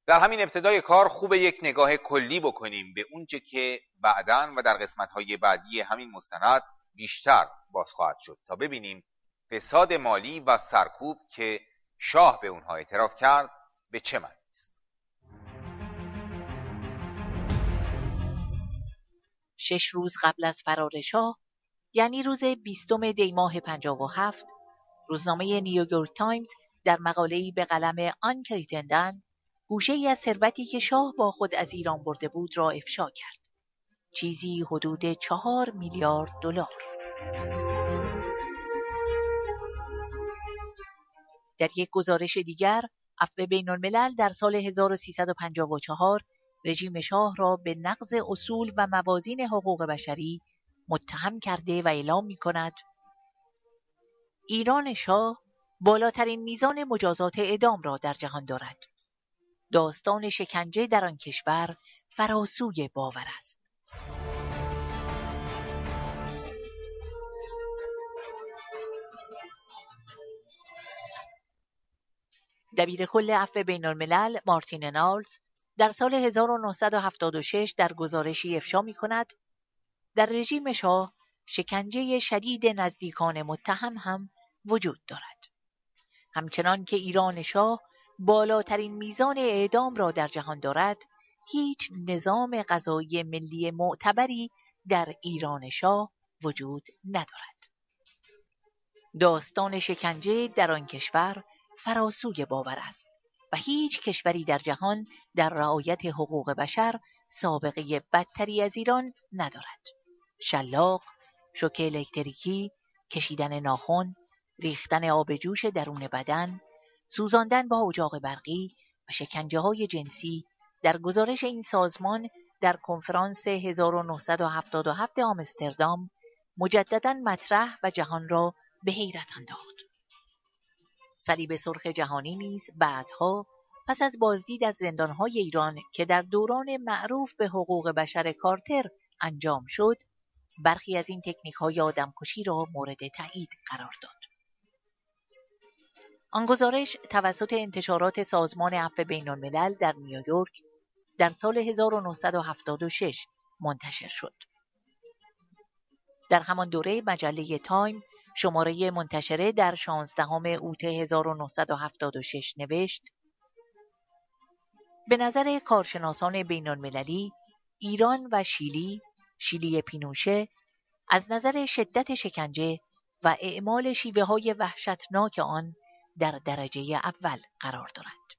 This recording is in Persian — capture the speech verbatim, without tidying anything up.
در همین ابتدای کار خوب یک نگاه کلی بکنیم به اونچه که بعداً و در قسمت‌های بعدی همین مستند بیشتر باز خواهد شد تا ببینیم فساد مالی و سرکوب که شاه به اونها اعتراف کرد به چه معنی است. شش روز قبل از فرار شاه، یعنی روز بیستم دی ماه پنجاه و هفت، روزنامه نیویورک تایمز در مقاله‌ای به قلم آن کریتندن گوشه‌ای از ثروتی که شاه با خود از ایران برده بود را افشا کرد. چیزی حدود چهار میلیارد دلار. در یک گزارش دیگر، عفو بین الملل در سال هزار و سیصد و پنجاه و چهار رژیم شاه را به نقض اصول و موازین حقوق بشری متهم کرده و اعلام می‌کند ایران شاه بالاترین میزان مجازات اعدام را در جهان دارد. داستان شکنجه در آن کشور فراسوی باور است. دبیر کل عفو بین الملل مارتین نالز در سال هزار و نهصد و هفتاد و شش در گزارشی افشا می کند در رژیم شاه شکنجه شدید نزدیکان متهم هم وجود دارد. همچنان که ایران شاه بالاترین میزان اعدام را در جهان دارد، هیچ نظام قضایی ملی معتبری در ایران شاه وجود ندارد. داستان شکنجه در آن کشور فراسوی باور است و هیچ کشوری در جهان در رعایت حقوق بشر سابقه بدتری از ایران ندارد. شلاق، شوک الکتریکی، کشیدن ناخن، ریختن آب جوش درون بدن، سوزاندن با اجاق برقی و شکنجه های جنسی در گزارش این سازمان در کنفرانس هزار و نهصد و هفتاد و هفت آمستردام مجدداً مطرح و جهان را به حیرت انداخت. صلیب سرخ جهانی نیز بعدها پس از بازدید از زندانهای ایران که در دوران معروف به حقوق بشر کارتر انجام شد، برخی از این تکنیک‌های آدمکشی را مورد تایید قرار داد. آن گزارش توسط انتشارات سازمان عفو بین الملل در نیویورک در سال هزار و نهصد و هفتاد و شش منتشر شد. در همان دوره مجله تایم شماره منتشره در شانزدهم اوت هزار و نهصد و هفتاد و شش نوشت: به نظر کارشناسان بین المللی، ایران و شیلی، شیلی پینوشه، از نظر شدت شکنجه و اعمال شیوه‌های وحشتناک آن در درجه اول قرار دارند.